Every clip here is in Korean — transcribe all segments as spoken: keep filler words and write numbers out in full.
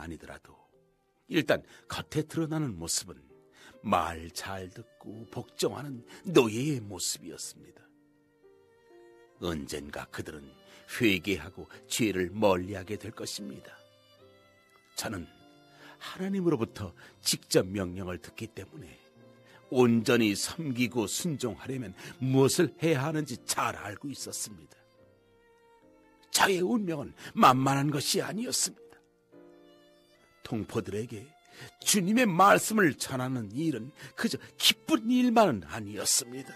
아니더라도 일단 겉에 드러나는 모습은 말 잘 듣고 복종하는 노예의 모습이었습니다. 언젠가 그들은 회개하고 죄를 멀리하게 될 것입니다. 저는 하나님으로부터 직접 명령을 듣기 때문에 온전히 섬기고 순종하려면 무엇을 해야 하는지 잘 알고 있었습니다. 저의 운명은 만만한 것이 아니었습니다. 동포들에게 주님의 말씀을 전하는 일은 그저 기쁜 일만은 아니었습니다.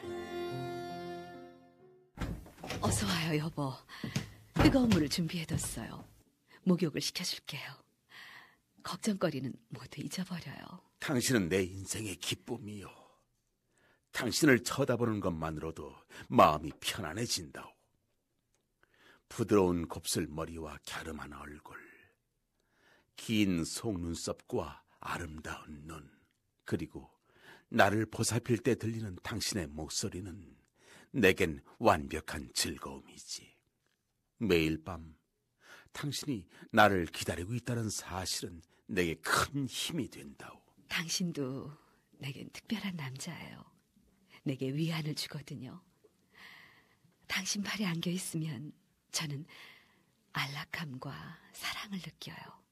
어서 와요, 여보. 뜨거운 물을 준비해뒀어요. 목욕을 시켜줄게요. 걱정거리는 모두 잊어버려요. 당신은 내 인생의 기쁨이요. 당신을 쳐다보는 것만으로도 마음이 편안해진다오. 부드러운 곱슬머리와 갸름한 얼굴, 긴 속눈썹과 아름다운 눈, 그리고 나를 보살필 때 들리는 당신의 목소리는 내겐 완벽한 즐거움이지. 매일 밤 당신이 나를 기다리고 있다는 사실은 내게 큰 힘이 된다오. 당신도 내겐 특별한 남자예요. 내게 위안을 주거든요. 당신 팔에 안겨있으면 저는 안락함과 사랑을 느껴요.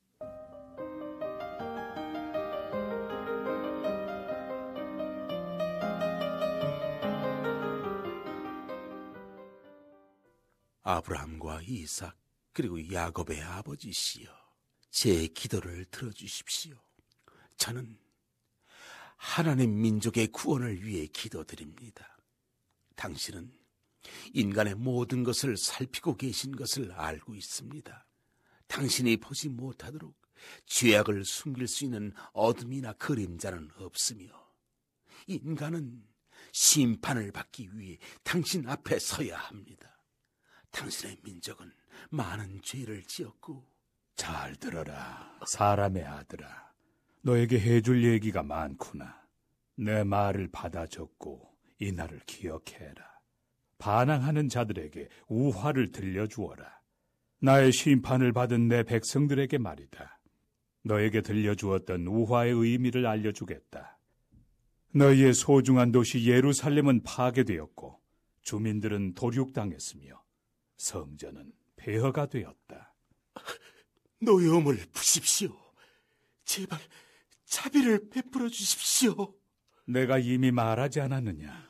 아브라함과 이삭 그리고 야곱의 아버지시여, 제 기도를 들어주십시오. 저는 하나님 민족의 구원을 위해 기도드립니다. 당신은 인간의 모든 것을 살피고 계신 것을 알고 있습니다. 당신이 보지 못하도록 죄악을 숨길 수 있는 어둠이나 그림자는 없으며, 인간은 심판을 받기 위해 당신 앞에 서야 합니다. 당신의 민족은 많은 죄를 지었고. 잘 들어라, 사람의 아들아. 너에게 해줄 얘기가 많구나. 내 말을 받아 적고 이 날을 기억해라. 반항하는 자들에게 우화를 들려주어라. 나의 심판을 받은 내 백성들에게 말이다. 너에게 들려주었던 우화의 의미를 알려주겠다. 너희의 소중한 도시 예루살렘은 파괴되었고 주민들은 도륙당했으며 성전은 폐허가 되었다. 노여움을 푸십시오. 제발 자비를 베풀어 주십시오. 내가 이미 말하지 않았느냐?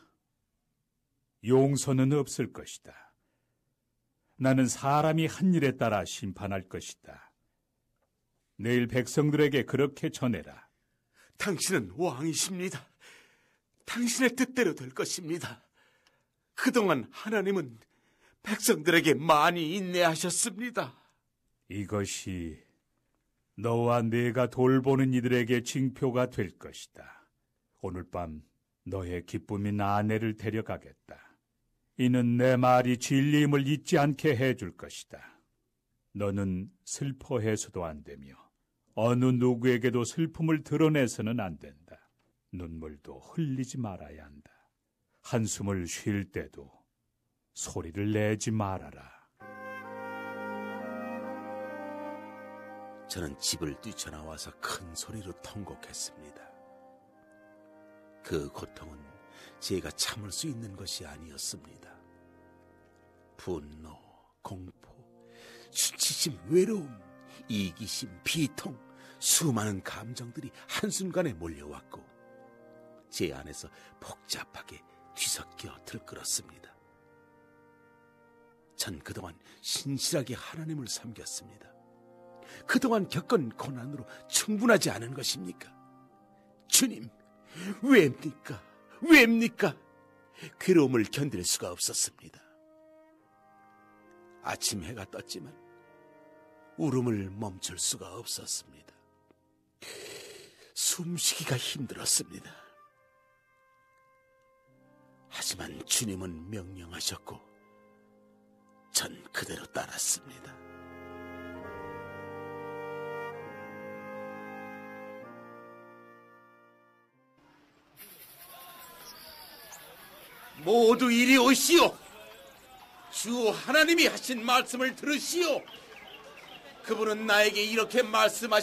용서는 없을 것이다. 나는 사람이 한 일에 따라 심판할 것이다. 내일 백성들에게 그렇게 전해라. 당신은 왕이십니다. 당신의 뜻대로 될 것입니다. 그동안 하나님은 백성들에게 많이 인내하셨습니다. 이것이 너와 내가 돌보는 이들에게 징표가 될 것이다. 오늘 밤 너의 기쁨인 아내를 데려가겠다. 이는 내 말이 진리임을 잊지 않게 해줄 것이다. 너는 슬퍼해서도 안 되며 어느 누구에게도 슬픔을 드러내서는 안 된다. 눈물도 흘리지 말아야 한다. 한숨을 쉴 때도 소리를 내지 말아라. 저는 집을 뛰쳐나와서 큰 소리로 통곡했습니다. 그 고통은 제가 참을 수 있는 것이 아니었습니다. 분노, 공포, 수치심, 외로움, 이기심, 비통, 수많은 감정들이 한순간에 몰려왔고 제 안에서 복잡하게 뒤섞여 들끓었습니다. 전 그동안 신실하게 하나님을 섬겼습니다. 그동안 겪은 고난으로 충분하지 않은 것입니까? 주님, 왜입니까? 왜입니까? 괴로움을 견딜 수가 없었습니다. 아침 해가 떴지만 울음을 멈출 수가 없었습니다. 숨쉬기가 힘들었습니다. 하지만 주님은 명령하셨고 전 그대로 따랐습니다. 모두 이리 오시오. 주 하나님이 하신 말씀을 들으시오. 그분은 나에게 이렇게 말씀하셨습니다.